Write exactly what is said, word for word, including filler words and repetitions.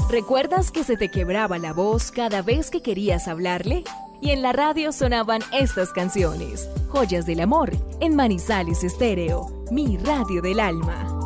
¿Recuerdas que se te quebraba la voz cada vez que querías hablarle? Y en la radio sonaban estas canciones, Joyas del Amor, en Manizales Estéreo, mi radio del alma.